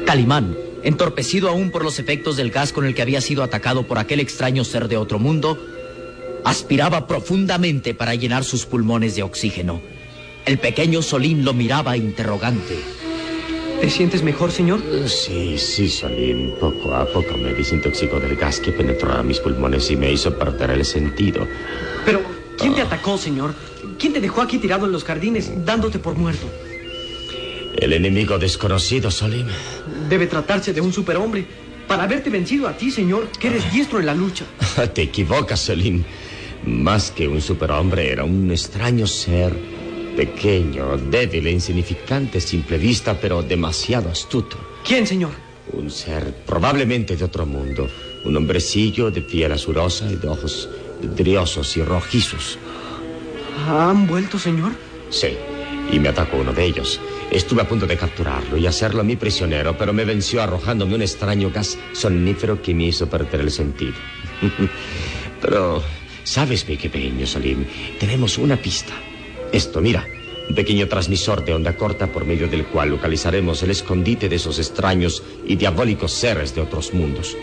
Calimán, entorpecido aún por los efectos del gas con el que había sido atacado por aquel extraño ser de otro mundo, aspiraba profundamente para llenar sus pulmones de oxígeno. El pequeño Solín lo miraba interrogante. ¿Te sientes mejor, señor? Sí, Solín. Poco a poco me desintoxicó del gas que penetró a mis pulmones y me hizo perder el sentido. Pero, ¿quién te atacó, señor? ¿Quién te dejó aquí tirado en los jardines, dándote por muerto? El enemigo desconocido, Solín. Debe tratarse de un superhombre. Para haberte vencido a ti, señor, que eres diestro en la lucha. Te equivocas, Solín. Más que un superhombre, era un extraño ser, pequeño, débil e insignificante a simple vista, pero demasiado astuto. ¿Quién, señor? Un ser probablemente de otro mundo. Un hombrecillo de piel azurosa y de ojos vidriosos y rojizos. ¿Han vuelto, señor? Sí, y me atacó uno de ellos. Estuve a punto de capturarlo y hacerlo mi prisionero, pero me venció arrojándome un extraño gas sonífero que me hizo perder el sentido. Pero, ¿sabes, mi pequeño Solín? Tenemos una pista. Esto, mira, un pequeño transmisor de onda corta por medio del cual localizaremos el escondite de esos extraños y diabólicos seres de otros mundos.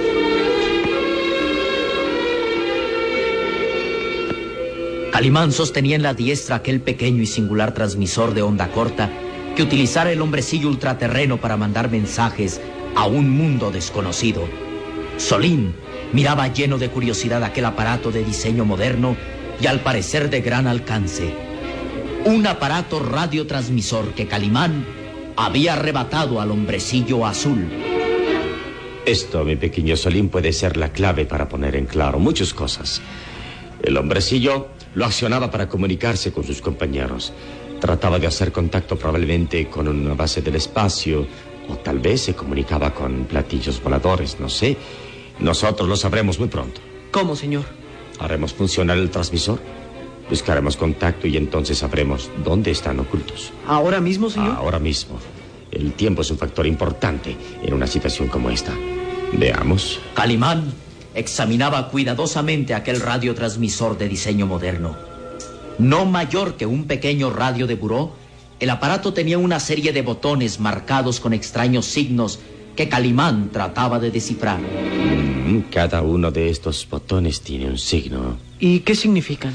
Calimán sostenía en la diestra aquel pequeño y singular transmisor de onda corta que utilizara el hombrecillo ultraterreno para mandar mensajes a un mundo desconocido. Solín miraba lleno de curiosidad aquel aparato de diseño moderno y al parecer de gran alcance. Un aparato radiotransmisor que Calimán había arrebatado al hombrecillo azul. Esto, mi pequeño Solín, puede ser la clave para poner en claro muchas cosas. El hombrecillo lo accionaba para comunicarse con sus compañeros. Trataba de hacer contacto probablemente con una base del espacio, o tal vez se comunicaba con platillos voladores, no sé. Nosotros lo sabremos muy pronto. ¿Cómo, señor? Haremos funcionar el transmisor, buscaremos contacto y entonces sabremos dónde están ocultos. ¿Ahora mismo, señor? Ahora mismo. El tiempo es un factor importante en una situación como esta. Veamos. Calimán examinaba cuidadosamente aquel radiotransmisor de diseño moderno. No mayor que un pequeño radio de buró, el aparato tenía una serie de botones marcados con extraños signos que Calimán trataba de descifrar. Cada uno de estos botones tiene un signo. ¿Y qué significan?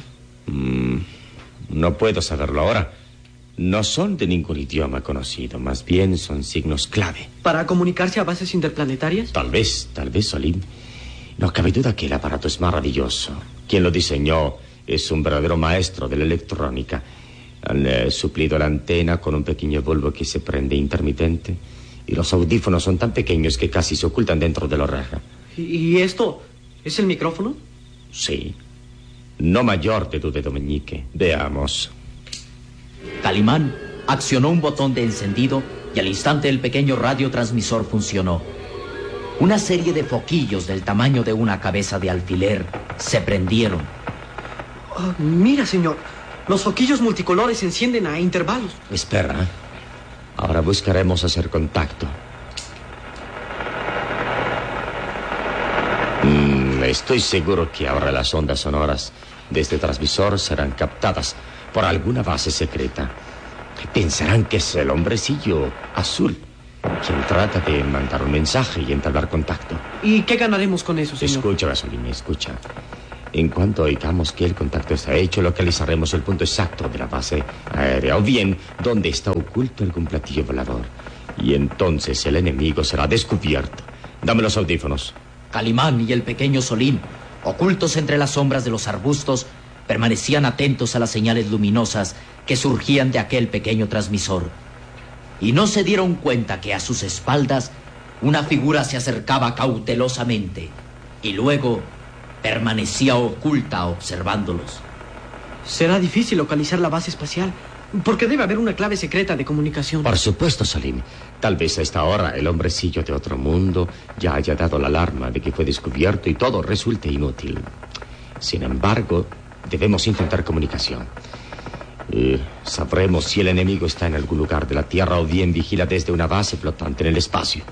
No puedo saberlo ahora. No son de ningún idioma conocido, más bien son signos clave. ¿Para comunicarse a bases interplanetarias? Tal vez, Solín. No cabe duda que el aparato es maravilloso. Quien lo diseñó es un verdadero maestro de la electrónica. Han suplido la antena con un pequeño bulbo que se prende intermitente. Y los audífonos son tan pequeños que casi se ocultan dentro de la oreja. ¿Y esto es el micrófono? Sí. No mayor de tu dedo meñique. Veamos. Calimán accionó un botón de encendido y al instante el pequeño radiotransmisor funcionó. Una serie de foquillos del tamaño de una cabeza de alfiler se prendieron. Oh, mira, señor. Los foquillos multicolores se encienden a intervalos. Espera. Ahora buscaremos hacer contacto. Estoy seguro que ahora las ondas sonoras de este transmisor serán captadas por alguna base secreta. Pensarán que es el hombrecillo azul quien trata de mandar un mensaje y entablar contacto. ¿Y qué ganaremos con eso, señor? Escucha, Gasolina, escucha. En cuanto oigamos que el contacto está hecho, localizaremos el punto exacto de la base aérea, o bien donde está oculto algún platillo volador. Y entonces el enemigo será descubierto. Dame los audífonos. Calimán y el pequeño Solín, ocultos entre las sombras de los arbustos, permanecían atentos a las señales luminosas que surgían de aquel pequeño transmisor. Y no se dieron cuenta que a sus espaldas una figura se acercaba cautelosamente y luego permanecía oculta observándolos. Será difícil localizar la base espacial, porque debe haber una clave secreta de comunicación. Por supuesto, Solín. Tal vez a esta hora el hombrecillo de otro mundo ya haya dado la alarma de que fue descubierto y todo resulte inútil. Sin embargo, debemos intentar comunicación. Sabremos si el enemigo está en algún lugar de la Tierra o bien vigila desde una base flotante en el espacio.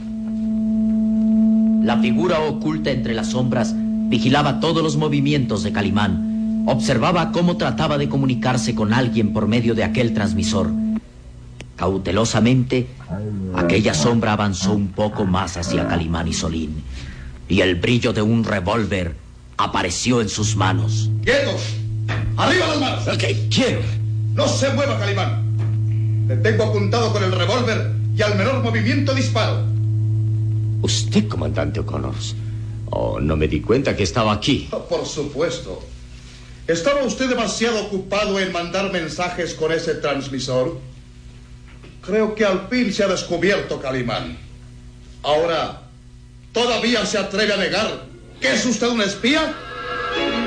La figura oculta entre las sombras vigilaba todos los movimientos de Calimán. Observaba cómo trataba de comunicarse con alguien por medio de aquel transmisor. Cautelosamente, aquella sombra avanzó un poco más hacia Calimán y Solín, y el brillo de un revólver apareció en sus manos. ¡Quietos! ¡Arriba las manos! ¿Qué quiero? ¡No se mueva, Calimán! Le tengo apuntado con el revólver y al menor movimiento disparo. ¿Usted, comandante O'Connor? Oh, no me di cuenta que estaba aquí. Oh, por supuesto. ¿Estaba usted demasiado ocupado en mandar mensajes con ese transmisor? Creo que al fin se ha descubierto, Calimán. Ahora, ¿todavía se atreve a negar que es usted un espía?